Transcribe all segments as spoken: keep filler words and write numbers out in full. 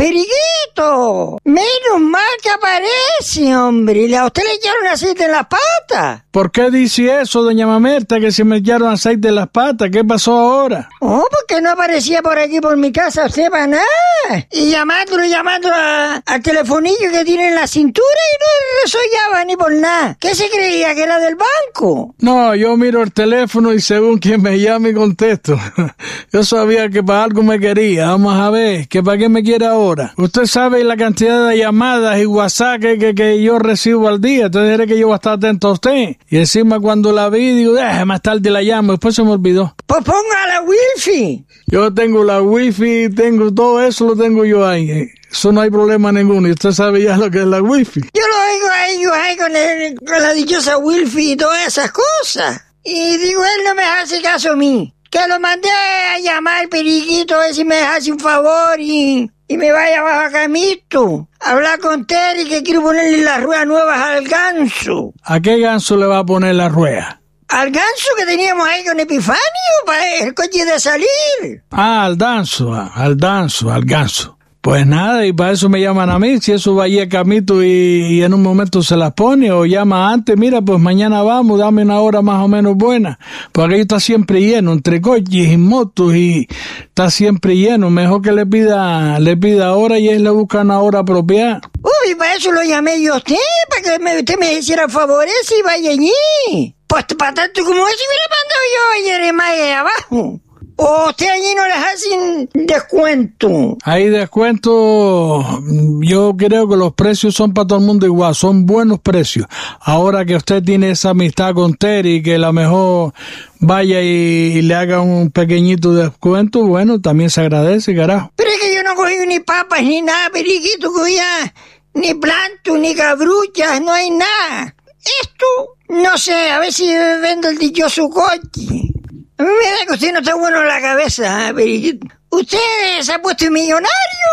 ¡Periquito! Menos mal que aparece, hombre. ¿A usted le echaron aceite en las patas? ¿Por qué dice eso, doña Mamerta, que se me echaron aceite en las patas? ¿Qué pasó ahora? Oh, porque no aparecía por aquí, por mi casa, usted para nada. Y llamándolo, llamándolo a, al telefonillo que tiene en la cintura y no resollaba ni por nada. ¿Qué se creía, que era del banco? No, yo miro el teléfono y según quien me llame y contesto. Yo sabía que para algo me quería. Vamos a ver, que para qué me quiere ahora. Usted sabe la cantidad de llamadas y WhatsApp que, que, que yo recibo al día. Entonces diré que yo voy a estar atento a usted. Y encima cuando la vi, digo, eh, más tarde la llamo. Después se me olvidó. Pues ponga la wifi. Yo tengo la wifi, tengo todo eso, lo tengo yo ahí. Eso no hay problema ninguno. Y usted sabe ya lo que es la wifi. Yo lo oigo a ellos ahí con, el, con la dichosa wifi y todas esas cosas. Y digo, él no me hace caso a mí. Que lo mandé a llamar, Periquito, a ver si me hace un favor y, y me vaya a Baja Camito. Hablar con Terry, que quiero ponerle las ruedas nuevas al ganso. ¿A qué ganso le va a poner la rueda? Al ganso que teníamos ahí con Epifanio, para el coche de salir. Ah, al danzo, al danzo, al ganso. Pues nada, y para eso me llaman a mí, si eso va allí a Camito y, y en un momento se las pone, o llama antes, mira, pues mañana vamos, dame una hora más o menos buena, porque ahí está siempre lleno, entre coches y motos, y está siempre lleno, mejor que le pida, le pida hora y él le busca una hora apropiada. Uy, para eso lo llamé yo a usted, para que me, usted me hiciera favores y vaya allí. Pues para tanto como eso hubiera mandado yo a Jeremiah ahí abajo. ¿O usted allí no les hacen descuento? Hay descuento, yo creo que los precios son para todo el mundo igual, son buenos precios. Ahora que usted tiene esa amistad con Terry, que a lo mejor vaya y, y le haga un pequeñito descuento, bueno, también se agradece, carajo. Pero es que yo no cogí ni papas ni nada, Periquito, cogía ni plantos, ni cabruchas, no hay nada. Esto, no sé, a ver si vendo el dichoso coche. A mí me da que usted no está bueno en la cabeza, ¿eh, Periquito? Usted se ha puesto millonario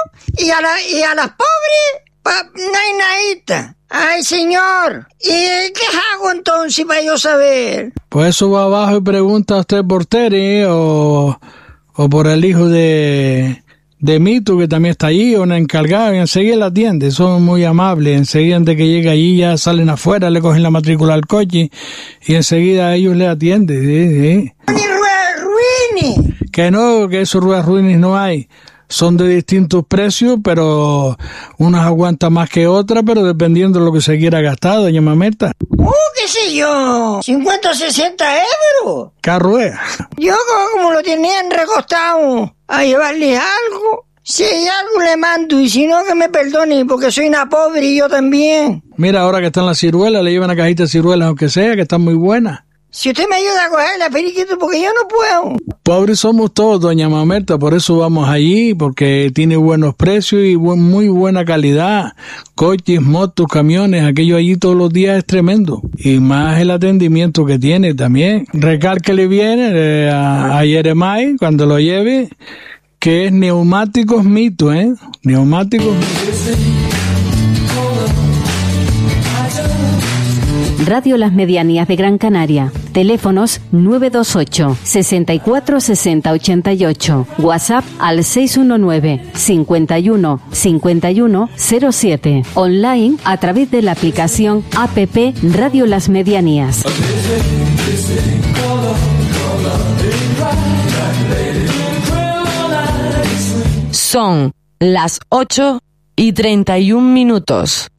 y a, la, y a las pobres pa, no hay nadita. Ay, señor, ¿y qué hago entonces para yo saber? Pues eso va abajo y pregunta a usted por Terry, o, o por el hijo de... de Mito, que también está allí, o una encargada, y enseguida la atiende, son muy amables, enseguida de que llega allí ya salen afuera, le cogen la matrícula al coche, y enseguida ellos le atienden, sí, sí. ¡Ni ruedas ruines! Que no, que esos ruedas ruines no hay, son de distintos precios, pero unas aguantan más que otras, pero dependiendo de lo que se quiera gastar, doña Mamerta. ¡Uh, qué sé yo! ¿cincuenta o sesenta euros? ¿Qué rueda? Yo como lo tenían recostado a llevarle algo, si hay algo le mando, y si no que me perdone, porque soy una pobre y yo también. Mira, ahora que están las ciruelas, le llevan una cajita de ciruelas, aunque sea, que están muy buenas. Si usted me ayuda a cogerla, Periquito, porque yo no puedo. Pobres somos todos, doña Mamerta, por eso vamos allí, porque tiene buenos precios y buen, muy buena calidad. Coches, motos, camiones, aquello allí todos los días es tremendo. Y más el atendimiento que tiene también. Recálquele bien eh, a, a Jeremiah cuando lo lleve, que es Neumáticos Mito, ¿eh? Neumáticos Mito. Radio Las Medianías de Gran Canaria. Teléfonos nueve dos ocho, sesenta y cuatro, sesenta, ochenta y ocho. WhatsApp al seis uno nueve, cincuenta y uno, cincuenta y uno, cero siete. Online a través de la aplicación app Radio Las Medianías. Son las ocho y treinta y un minutos.